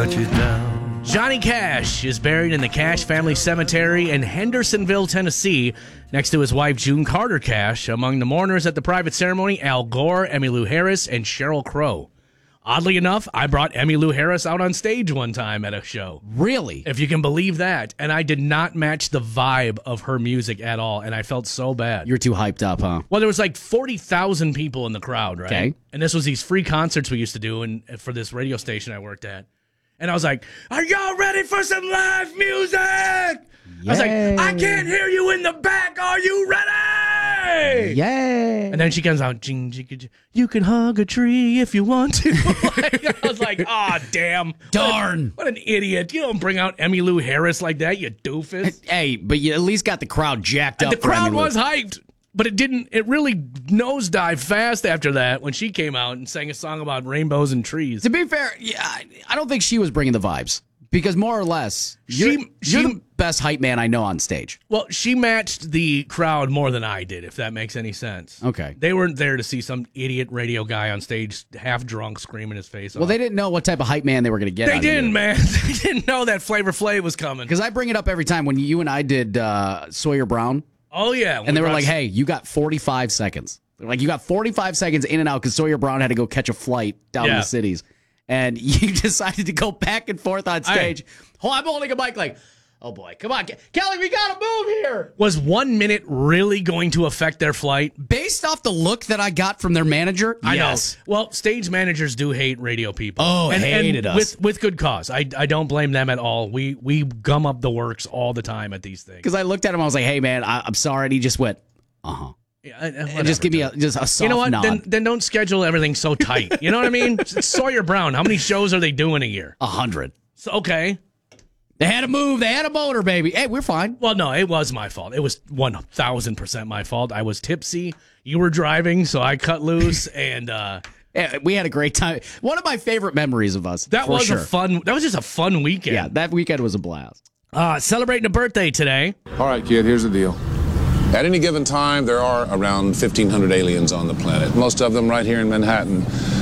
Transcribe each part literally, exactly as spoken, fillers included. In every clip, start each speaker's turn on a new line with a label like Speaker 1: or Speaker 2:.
Speaker 1: cut you down.
Speaker 2: Johnny Cash is buried in the Cash Family Cemetery in Hendersonville, Tennessee, next to his wife June Carter Cash. Among the mourners at the private ceremony, Al Gore, Emmylou Harris, and Sheryl Crow. Oddly enough, I brought Emmylou Harris out on stage one time at a show.
Speaker 3: Really?
Speaker 2: If you can believe that. And I did not match the vibe of her music at all, and I felt so bad.
Speaker 3: You're too hyped up, huh?
Speaker 2: Well, there was like forty thousand people in the crowd, right?
Speaker 3: Okay.
Speaker 2: And this was these free concerts we used to do and for this radio station I worked at. And I was like, are y'all ready for some live music? Yay. I was like, I can't hear you in the back. Are you ready?
Speaker 3: Yay.
Speaker 2: And then she comes out, jing, jing, jing, you can hug a tree if you want to. Like, I was like, ah, oh, damn.
Speaker 3: Darn.
Speaker 2: What an, what an idiot. You don't bring out Emmylou Harris like that, you doofus.
Speaker 3: Hey, but you at least got the crowd jacked up.
Speaker 2: The crowd
Speaker 3: for
Speaker 2: was hyped. But it didn't, it really nosedived fast after that when she came out and sang a song about rainbows and trees.
Speaker 3: To be fair, yeah, I don't think she was bringing the vibes. Because more or less, you're,
Speaker 2: She-
Speaker 3: you're
Speaker 2: she-
Speaker 3: the best hype man I know on stage.
Speaker 2: Well, she matched the crowd more than I did, if that makes any sense.
Speaker 3: Okay.
Speaker 2: They weren't there to see some idiot radio guy on stage half drunk screaming his face off.
Speaker 3: Well, they didn't know what type of hype man they were going to get.
Speaker 2: They didn't, man. They didn't know that Flavor Flav was coming.
Speaker 3: Because I bring it up every time when you and I did uh, Sawyer Brown.
Speaker 2: Oh, yeah.
Speaker 3: And they were like, hey, you got forty-five seconds. They're like, you got forty-five seconds in and out because Sawyer Brown had to go catch a flight down
Speaker 2: Yeah.
Speaker 3: in the cities. And you decided to go back and forth on stage. Oh, I'm holding a mic like, oh, boy, come on. Kelly, we got to move here.
Speaker 2: Was one minute really going to affect their flight?
Speaker 3: Based off the look that I got from their manager,
Speaker 2: I
Speaker 3: yes.
Speaker 2: know. Well, stage managers do hate radio people.
Speaker 3: Oh,
Speaker 2: and,
Speaker 3: hated
Speaker 2: and
Speaker 3: us.
Speaker 2: With, with good cause. I, I don't blame them at all. We we gum up the works all the time at these things.
Speaker 3: Because I looked at him, I was like, hey, man, I, I'm sorry. And he just went, uh-huh.
Speaker 2: Yeah, and
Speaker 3: And just give me a, just a soft
Speaker 2: You know what?
Speaker 3: nod.
Speaker 2: Then, then don't schedule everything so tight. You know what I mean? It's Sawyer Brown. How many shows are they doing a year?
Speaker 3: A hundred.
Speaker 2: So, okay.
Speaker 3: They had to move. They had a motor, baby. Hey, we're fine.
Speaker 2: Well, no, it was my fault. It was one thousand percent my fault. I was tipsy. You were driving, so I cut loose, and uh,
Speaker 3: Yeah, we had a great time. One of my favorite memories of us.
Speaker 2: that
Speaker 3: for
Speaker 2: was
Speaker 3: sure.
Speaker 2: a fun. That was just a fun weekend.
Speaker 3: Yeah, that weekend was a blast.
Speaker 2: Uh, celebrating a birthday today.
Speaker 4: All right, kid, here's the deal. At any given time, there are around fifteen hundred aliens on the planet. Most of them right here in Manhattan.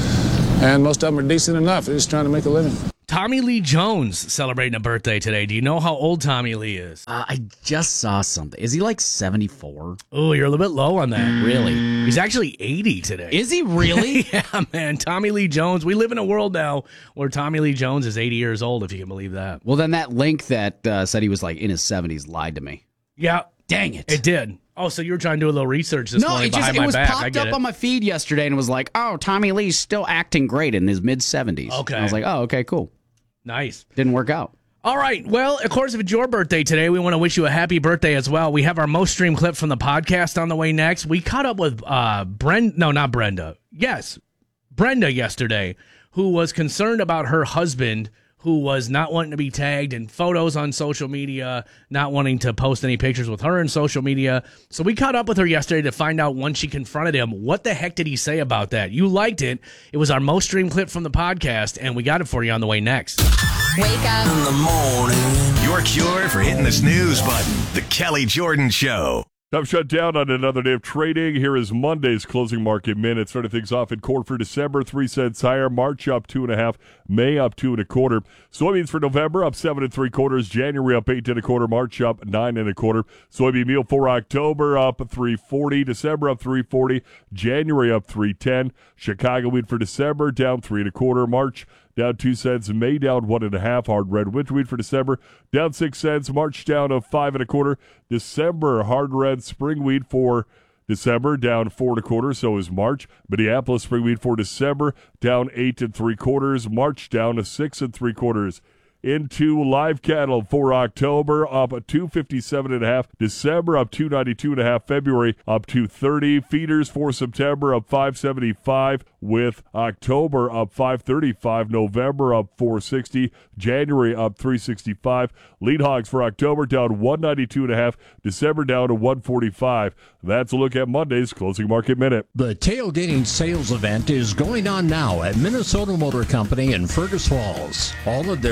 Speaker 4: And most of them are decent enough. They're just trying to make a living.
Speaker 2: Tommy Lee Jones celebrating a birthday today. Do you know how old Tommy Lee is?
Speaker 3: Uh, I just saw something. Is he like seventy-four?
Speaker 2: Oh, you're a little bit low on that.
Speaker 3: Really?
Speaker 2: He's actually eighty today.
Speaker 3: Is he really?
Speaker 2: Yeah, man. Tommy Lee Jones. We live in a world now where Tommy Lee Jones is eighty years old, if you can believe that.
Speaker 3: Well, then that link that uh, said he was like in his seventies lied to me.
Speaker 2: Yeah.
Speaker 3: Dang it.
Speaker 2: It did. Oh, so you were trying to do a little research this
Speaker 3: No,
Speaker 2: morning
Speaker 3: it just
Speaker 2: behind
Speaker 3: it
Speaker 2: my
Speaker 3: was
Speaker 2: back. I
Speaker 3: popped
Speaker 2: get
Speaker 3: up
Speaker 2: it.
Speaker 3: on my feed yesterday and it was like, oh, Tommy Lee's still acting great in his mid seventies.
Speaker 2: Okay.
Speaker 3: And I was like, oh, okay, cool.
Speaker 2: Nice.
Speaker 3: Didn't work out.
Speaker 2: All right. Well, of course, if it's your birthday today, we want to wish you a happy birthday as well. We have our most streamed clip from the podcast on the way next. We caught up with uh, Brenda. No, not Brenda. Yes, Brenda yesterday, who was concerned about her husband, who was not wanting to be tagged in photos on social media, not wanting to post any pictures with her in social media. So we caught up with her yesterday to find out when she confronted him, what the heck did he say about that? You liked it. It was our most streamed clip from the podcast, and we got it for you on the way next.
Speaker 5: Wake up
Speaker 1: In the morning.
Speaker 6: Your cure for hitting the snooze button. The Kelly Jordan Show.
Speaker 7: Time shut down on another day of trading. Here is Monday's closing market minute. Starting things off in corn for December, three cents higher. March up two and a half. May up two and a quarter. Soybeans for November up seven and three quarters. January up eight and a quarter. March up nine and a quarter. Soybean meal for October up three forty. December up three forty. January up three ten. Chicago wheat for December down three and a quarter. March down two cents. May down one and a half. Hard red winter wheat for December down six cents. March down of five and a quarter. December hard red spring wheat for December down four and a quarter. So is March. Minneapolis spring wheat for December down eight and three quarters. March down to six and three quarters. Into live cattle for October up two fifty-seven and a half. December up two ninety-two and a half. February up two thirty. Feeders for September up five seventy-five with October up five thirty-five. November up four sixty. January up three sixty-five. Lead hogs for October down one ninety-two and a half. December down to one forty-five. That's a look at Monday's closing market minute.
Speaker 8: The tailgating sales event is going on now at Minnesota Motor Company in Fergus Falls. All of their new Chevy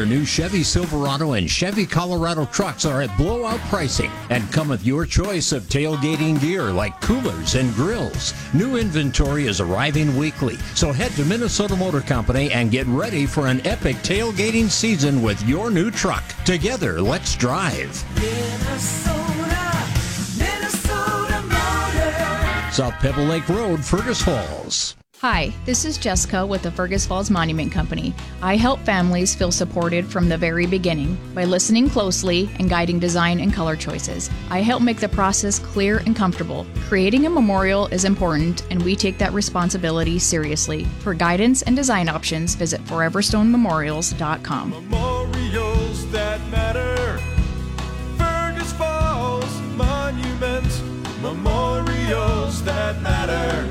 Speaker 5: Chevy Silverado and Chevy Colorado trucks are at blowout pricing and come with your choice of tailgating gear like coolers and grills. New inventory is arriving weekly, so head to Minnesota Motor Company and get ready for an epic tailgating season with your new truck. Together, let's drive.
Speaker 1: Minnesota, Minnesota Motor.
Speaker 5: South Pebble Lake Road, Fergus Falls.
Speaker 8: Hi, this is Jessica with the Fergus Falls Monument Company. I help families feel supported from the very beginning by listening closely and guiding design and color choices. I help make the process clear and comfortable. Creating a memorial is important, and we take that responsibility seriously. For guidance and design options, visit forever stone memorials dot com.
Speaker 9: Memorials that matter. Fergus Falls Monument. Memorials that matter.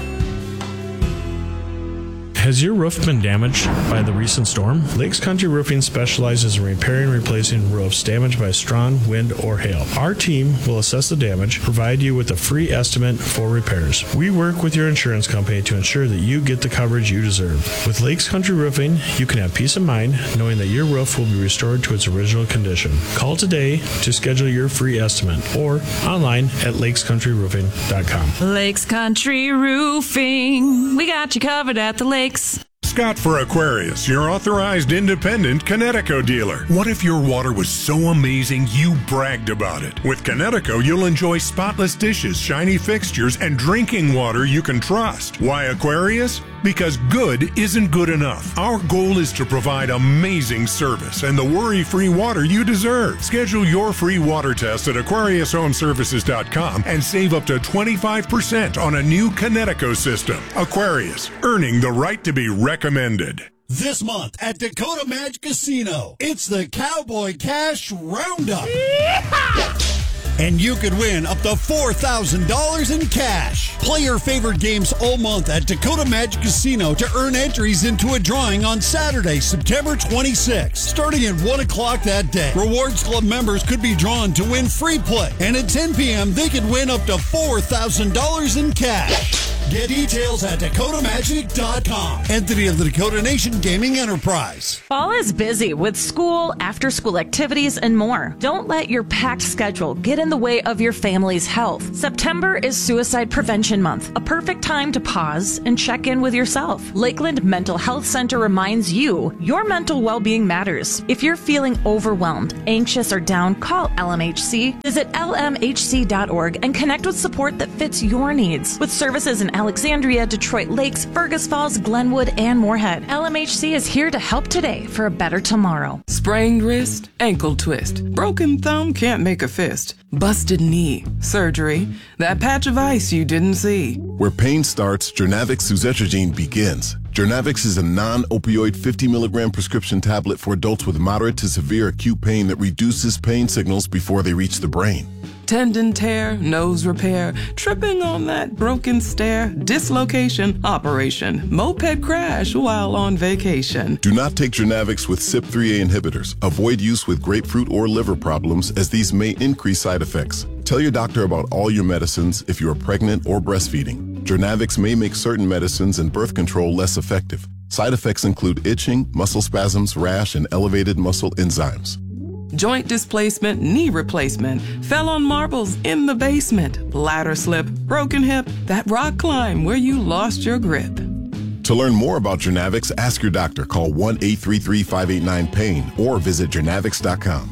Speaker 10: Has your roof been damaged by the recent storm? Lakes Country Roofing specializes in repairing and replacing roofs damaged by strong wind or hail. Our team will assess the damage, provide you with a free estimate for repairs. We work with your insurance company to ensure that you get the coverage you deserve. With Lakes Country Roofing, you can have peace of mind knowing that your roof will be restored to its original condition. Call today to schedule your free estimate or online at lakes country roofing dot com.
Speaker 11: Lakes Country Roofing. We got you covered at the lakes.
Speaker 12: Scott for Aquarius, your authorized independent Connecticut dealer. What if your water was so amazing you bragged about it? With Connecticut, you'll enjoy spotless dishes, shiny fixtures, and drinking water you can trust. Why Aquarius? Because good isn't good enough. Our goal is to provide amazing service and the worry-free water you deserve. Schedule your free water test at aquarius home services dot com and save up to twenty-five percent on a new Connecticut system. Aquarius, earning the right to be recommended.
Speaker 13: This month at Dakota Magic Casino, it's the Cowboy Cash Roundup. Yeehaw! And you could win up to four thousand dollars in cash. Play your favorite games all month at Dakota Magic Casino to earn entries into a drawing on Saturday, September twenty-sixth. Starting at one o'clock that day, Rewards Club members could be drawn to win free play. And at ten p.m., they could win up to four thousand dollars in cash. Get details at dakota magic dot com. Entity of the Dakota Nation Gaming Enterprise.
Speaker 11: Fall is busy with school, after-school activities, and more. Don't let your packed schedule get in the way of your family's health. September is Suicide Prevention Month, a perfect time to pause and check in with yourself. Lakeland Mental Health Center reminds you your mental well-being matters. If you're feeling overwhelmed, anxious, or down, call L M H C. Visit L M H C dot org and connect with support that fits your needs. With services in Alexandria, Detroit Lakes, Fergus Falls, Glenwood, and Moorhead, L M H C is here to help today for a better tomorrow.
Speaker 14: Sprained wrist, ankle twist, broken thumb, can't make a fist, busted knee, surgery, that patch of ice you didn't see.
Speaker 15: Where pain starts, Jernavix suzetrigine begins. Jernavix is a non-opioid fifty milligram prescription tablet for adults with moderate to severe acute pain that reduces pain signals before they reach the brain.
Speaker 14: Tendon tear, nose repair, tripping on that broken stair, dislocation, operation, moped crash while on vacation.
Speaker 15: Do not take Jernavix with C Y P three A inhibitors. Avoid use with grapefruit or liver problems as these may increase side effects. Tell your doctor about all your medicines if you are pregnant or breastfeeding. Jernavix may make certain medicines and birth control less effective. Side effects include itching, muscle spasms, rash, and elevated muscle enzymes.
Speaker 14: Joint displacement, knee replacement, fell on marbles in the basement, ladder slip, broken hip, that rock climb where you lost your grip.
Speaker 15: To learn more about Jernavix, ask your doctor. Call one eight three three, five eight nine, pain or visit jernavix dot com.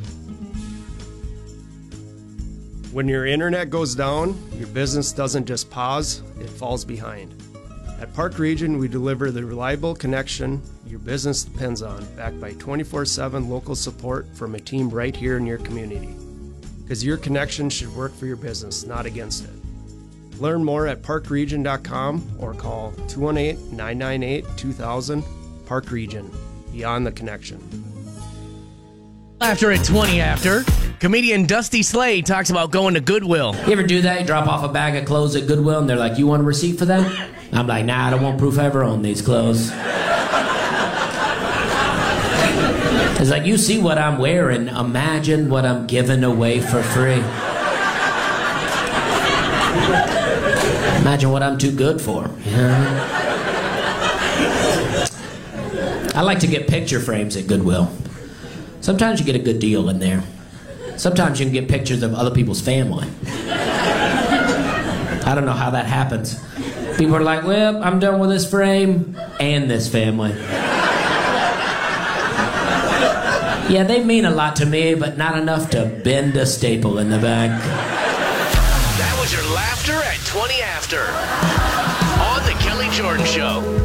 Speaker 16: When your internet goes down, your business doesn't just pause, it falls behind. At Park Region, we deliver the reliable connection your business depends on, backed by twenty-four seven local support from a team right here in your community. Because your connection should work for your business, not against it. Learn more at park region dot com or call two one eight, nine nine eight, two thousand. Park Region, beyond the connection.
Speaker 2: After at twenty after, comedian Dusty Slade talks about going to Goodwill.
Speaker 17: You ever do that? You drop off a bag of clothes at Goodwill and they're like, you want a receipt for that? I'm like, nah, I don't want proof I ever owned these clothes. It's like, you see what I'm wearing, imagine what I'm giving away for free. Imagine what I'm too good for. You know? I like to get picture frames at Goodwill. Sometimes you get a good deal in there. Sometimes you can get pictures of other people's family. I don't know how that happens. People are like, well, I'm done with this frame and this family. Yeah, they mean a lot to me, but not enough to bend a staple in the back.
Speaker 18: That was your laughter at twenty after on The Kelly Jordan Show.